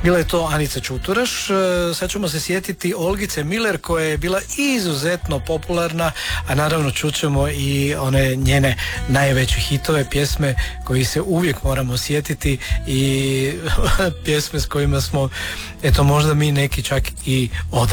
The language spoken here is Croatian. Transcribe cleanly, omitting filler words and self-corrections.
Bila je to Anica Čuturaš. Sad ćemo se sjetiti Olgice Miller koja je bila izuzetno popularna, a naravno čućemo i one njene najveće hitove, pjesme koji se uvijek moramo sjetiti i pjesme s kojima smo, eto možda mi neki čak i odrasli.